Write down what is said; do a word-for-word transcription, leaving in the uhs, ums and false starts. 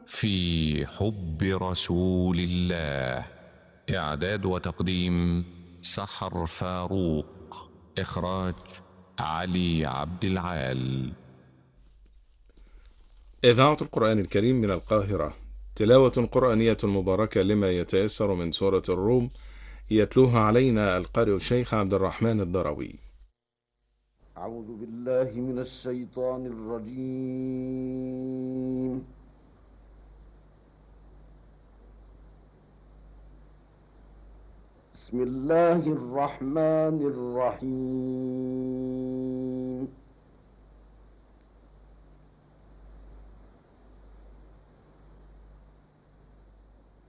في حب رسول الله. إعداد وتقديم سحر فاروق. إخراج علي عبد العال. إذاعة القرآن الكريم من القاهرة، تلاوة قرآنية مباركة لما يتيسر من سورة الروم، يتلوها علينا القارئ الشيخ عبد الرحمن الدروي. أعوذ بالله من الشيطان الرجيم. بسم الله الرحمن الرحيم.